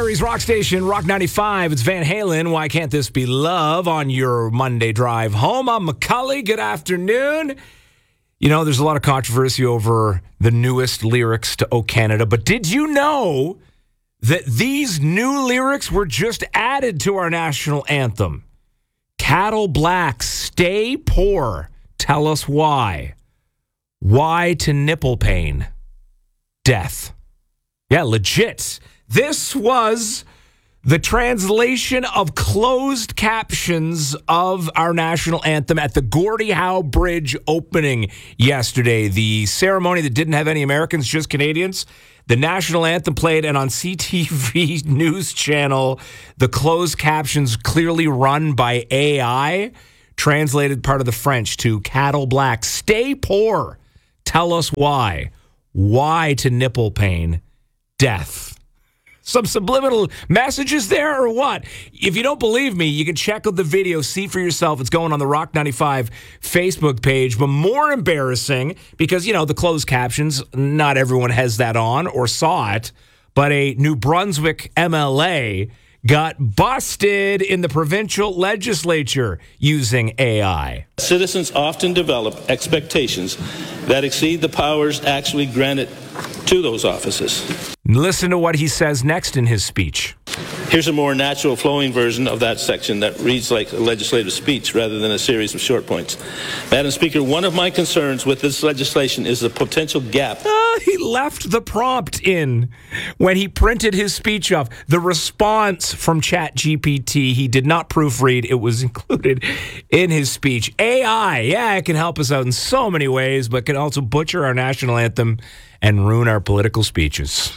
Calgary's rock station, Rock 95. It's Van Halen. Why can't this be love on your Monday drive home? I'm McCully. Good afternoon. You know, there's a lot of controversy over the newest lyrics to O Canada, but did you know that these new lyrics were just added to our national anthem? Cattle Black, stay poor. Tell us why. Why to nipple pain? Death. Yeah, legit. This was the translation of closed captions of our national anthem at the Gordie Howe Bridge opening yesterday. The ceremony that didn't have any Americans, just Canadians. The national anthem played, and on CTV News Channel, the closed captions clearly run by AI, translated part of the French to Cattle Black. Stay poor. Tell us why. Why to nipple pain? Death. Some subliminal messages there or what? If you don't believe me, you can check out the video, see for yourself. It's going on the Rock 95 Facebook page. But more embarrassing, because, you know, the closed captions, not everyone has that on or saw it, but a New Brunswick MLA got busted in the provincial legislature using AI. Citizens often develop expectations that exceed the powers actually granted to those offices. Listen to what he says next in his speech. Here's a more natural flowing version of that section that reads like a legislative speech rather than a series of short points. Madam Speaker, one of my concerns with this legislation is the potential gap. He left the prompt in when he printed his speech off. The response from ChatGPT, he did not proofread. It was included in his speech. AI, yeah, it can help us out in so many ways, but can also butcher our national anthem and ruin our political speeches.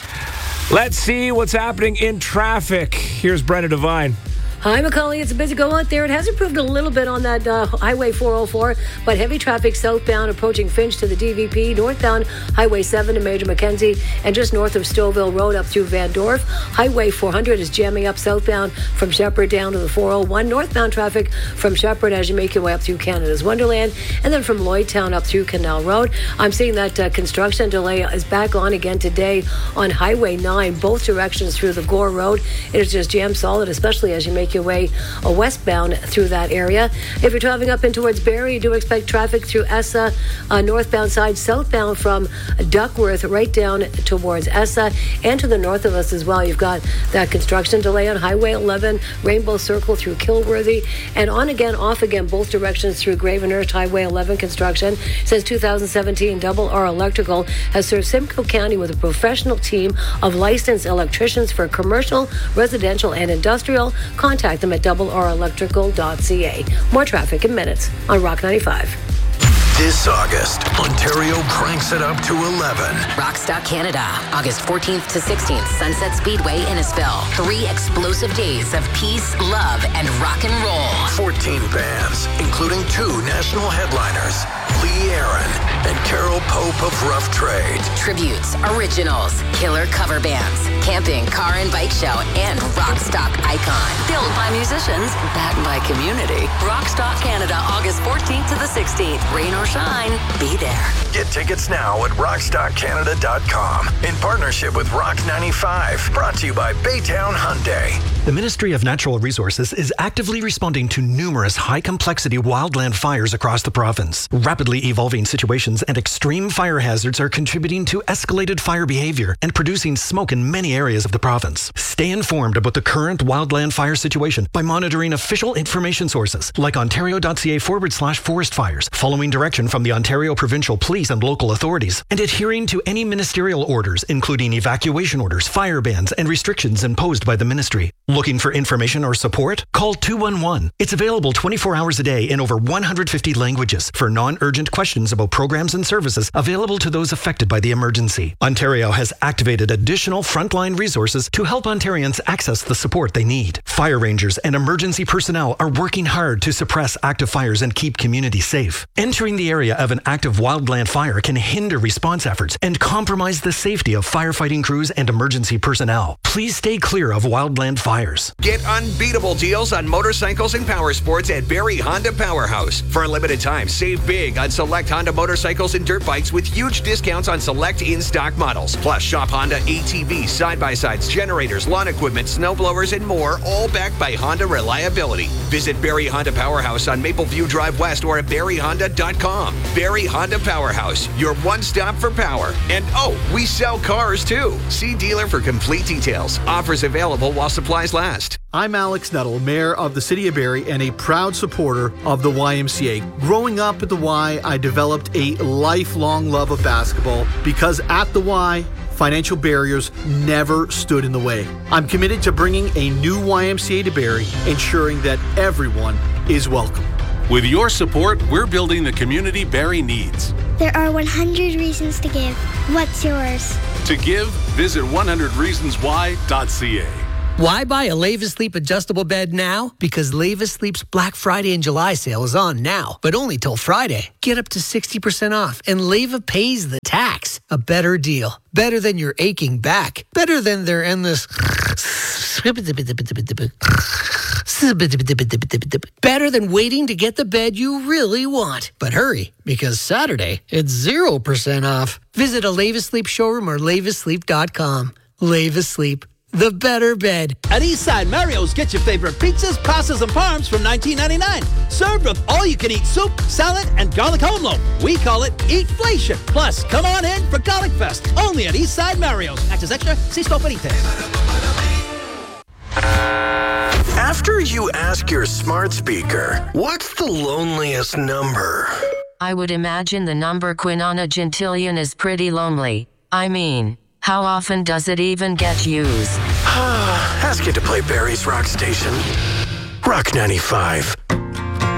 Let's see what's happening in traffic. Here's Brenna Devine. Hi, McCully. It's a busy go out there. It has improved a little bit on that Highway 404, but heavy traffic southbound approaching Finch to the DVP, northbound Highway 7 to Major Mackenzie, and just north of Stouffville Road up through Van Dorp. Highway 400 is jamming up southbound from Shepherd down to the 401. Northbound traffic from Shepherd as you make your way up through Canada's Wonderland, and then from Lloydtown up through Canal Road. I'm seeing that construction delay is back on again today on Highway 9, both directions through the Gore Road. It is just jammed solid, especially as you make your way westbound through that area. If you're traveling up in towards Barrie, you do expect traffic through Essa, northbound side, southbound from Duckworth right down towards Essa, and to the north of us as well. You've got that construction delay on Highway 11, Rainbow Circle through Kilworthy, and on again, off again, both directions through Gravenhurst. Highway 11 construction. Since 2017, Double R Electrical has served Simcoe County with a professional team of licensed electricians for commercial, residential, and industrial. Contact them at doublerelectrical.ca. More traffic in minutes on Rock 95. This August, Ontario cranks it up to 11. Rockstock Canada, August 14th to 16th, Sunset Speedway, Innisfil. 3 explosive days of peace, love, and rock and roll. 14 bands, including 2 national headliners, Lee Aaron and Carol Pope of Rough Trade. Tributes, originals, killer cover bands, camping, car and bike show, and Rockstock Icon. Built by musicians, backed by community. Rockstock Canada, August 14th to the 16th. Rain or shine, be there. Get tickets now at rockstockcanada.com in partnership with Rock 95. Brought to you by Baytown Hyundai. The Ministry of Natural Resources is actively responding to numerous high-complexity wildland fires across the province. Rapidly evolving situations and extreme fire hazards are contributing to escalated fire behavior and producing smoke in many areas of the province. Stay informed about the current wildland fire situation by monitoring official information sources like ontario.ca/forest fires, following direction from the Ontario Provincial Police and local authorities, and adhering to any ministerial orders, including evacuation orders, fire bans, and restrictions imposed by the ministry. Looking for information or support? Call 211. It's available 24 hours a day in over 150 languages for non-urgent questions about programs and services available to those affected by the emergency. Ontario has activated additional frontline resources to help Ontarians access the support they need. Fire rangers and emergency personnel are working hard to suppress active fires and keep communities safe. Entering the area of an active wildland fire can hinder response efforts and compromise the safety of firefighting crews and emergency personnel. Please stay clear of wildland fires buyers. Get unbeatable deals on motorcycles and power sports at Barrie Honda Powerhouse. For a limited time, save big on select Honda motorcycles and dirt bikes with huge discounts on select in-stock models. Plus, shop Honda ATVs, side-by-sides, generators, lawn equipment, snowblowers, and more, all backed by Honda reliability. Visit Barrie Honda Powerhouse on Mapleview Drive West or at barriehonda.com. Barrie Honda Powerhouse, your one-stop for power. And we sell cars too. See dealer for complete details. Offers available while supplies last. I'm Alex Nuttall, Mayor of the City of Barrie and a proud supporter of the YMCA. Growing up at the Y, I developed a lifelong love of basketball because at the Y, financial barriers never stood in the way. I'm committed to bringing a new YMCA to Barrie, ensuring that everyone is welcome. With your support, we're building the community Barrie needs. There are 100 reasons to give. What's yours? To give, visit 100reasonswhy.ca. Why buy a Leva Sleep adjustable bed now? Because Leva Sleep's Black Friday and July sale is on now, but only till Friday. Get up to 60% off, and Leva pays the tax. A better deal. Better than your aching back. Better than their endless... Better than waiting to get the bed you really want. But hurry, because Saturday, it's 0% off. Visit a Leva Sleep showroom or levasleep.com. Leva Sleep. The better bed. At Eastside Mario's, get your favorite pizzas, pastas, and parms from $19.99. Served with all-you-can-eat soup, salad, and garlic home loaf. We call it Eatflation. Plus, come on in for Garlic Fest. Only at Eastside Mario's. Access extra. See store for details. After you ask your smart speaker, what's the loneliest number? I would imagine the number quinnonagentillion is pretty lonely. I mean, how often does it even get used? Ask it to play Barrie's Rock Station. Rock 95.